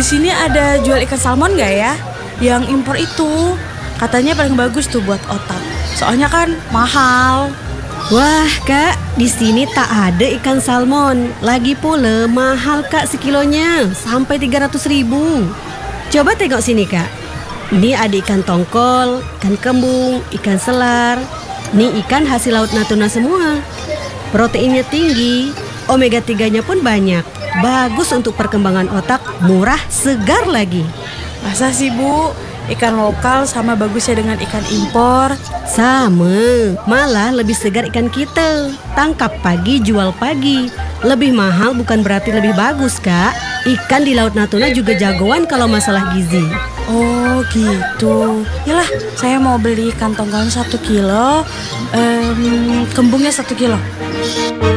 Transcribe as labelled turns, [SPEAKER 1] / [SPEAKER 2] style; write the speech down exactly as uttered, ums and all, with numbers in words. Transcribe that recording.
[SPEAKER 1] sini ada jual ikan salmon nggak ya? Yang impor itu. Katanya paling bagus tuh buat otak. Soalnya kan mahal.
[SPEAKER 2] Wah kak, di sini tak ada ikan salmon. Lagi pula mahal kak sekilonya, sampai tiga ratus ribu. Coba tengok sini kak. Ini ada ikan tongkol, ikan kembung, ikan selar. Ini ikan hasil laut Natuna semua. Proteinnya tinggi, omega tiga-nya pun banyak. Bagus untuk perkembangan otak, murah, segar lagi.
[SPEAKER 1] Masa sih Bu? Ikan lokal sama bagusnya dengan ikan impor?
[SPEAKER 2] Sama, malah lebih segar ikan kita. Tangkap pagi, jual pagi. Lebih mahal bukan berarti lebih bagus kak. Ikan di Laut Natuna juga jagoan kalau masalah gizi.
[SPEAKER 1] Oh gitu. Yalah, saya mau beli ikan tongkol satu kilo, em, kembungnya satu kilo.